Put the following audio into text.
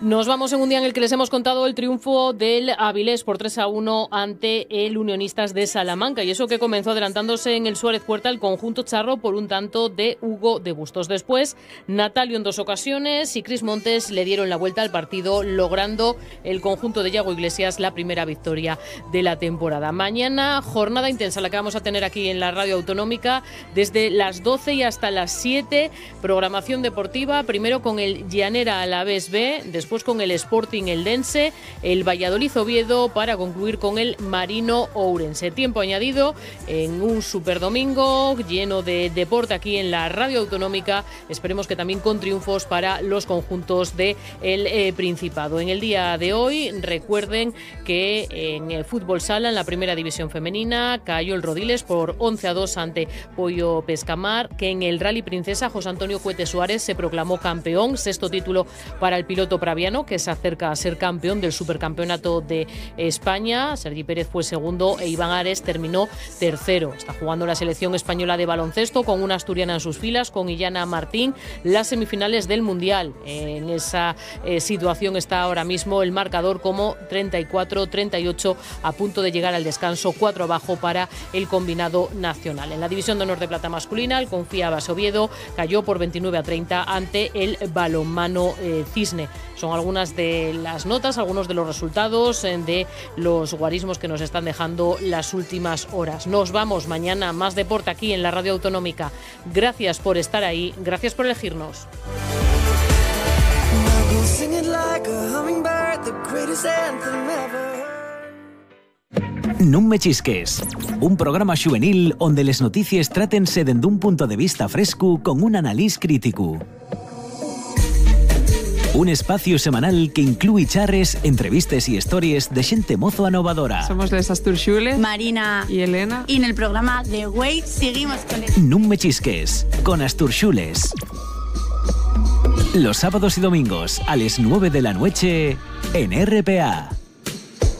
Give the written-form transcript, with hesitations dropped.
Nos vamos en un día en el que les hemos contado el triunfo del Avilés por 3-1 ante el Unionistas de Salamanca, y eso que comenzó adelantándose en el Suárez Puerta el conjunto charro por un tanto de Hugo de Bustos. Después, Natalio en 2 ocasiones y Cris Montes le dieron la vuelta al partido, logrando el conjunto de Yago Iglesias la primera victoria de la temporada. Mañana, jornada intensa la que vamos a tener aquí en la Radio Autonómica, desde las 12 y hasta las 7, programación deportiva, primero con el Llanera Alavés B, después con el Sporting Eldense, el Valladolid Oviedo, para concluir con el Marino Ourense. Tiempo añadido en un superdomingo lleno de deporte aquí en la Radio Autonómica. Esperemos que también con triunfos para los conjuntos del Principado. En el día de hoy, recuerden que en el fútbol sala, en la primera división femenina, cayó el Rodiles por 11-2 ante Pollo Pescamar, que en el Rally Princesa, José Antonio Cuete Suárez se proclamó campeón, 6º título para el piloto praviano, que se acerca a ser campeón del Supercampeonato de España. Sergi Pérez fue segundo e Iván Ares terminó tercero. Está jugando la selección española de baloncesto con una asturiana en sus filas, con Illana Martín, las semifinales del Mundial. En esa situación está ahora mismo el marcador como 34-38, a punto de llegar al descanso, 4 abajo para el combinado nacional. En la división de honor de plata masculina, el Confiabas Oviedo cayó por 29-30 ante el Balonmano Cisne. Son algunas de las notas, algunos de los resultados de los guarismos que nos están dejando las últimas horas. Nos vamos mañana, más deporte aquí en la Radio Autonómica. Gracias por estar ahí, gracias por elegirnos. Non me chisques, un programa juvenil onde les notícies trátense dende un punto de vista fresco con un analís crítico. Un espacio semanal que incluye charres, entrevistas y historias de gente mozo anovadora. Somos les Asturxules, Marina y Elena. Y en el programa The Way seguimos con Non me chisques, con Asturxules. Los sábados y domingos a las 9 de la noche en RPA.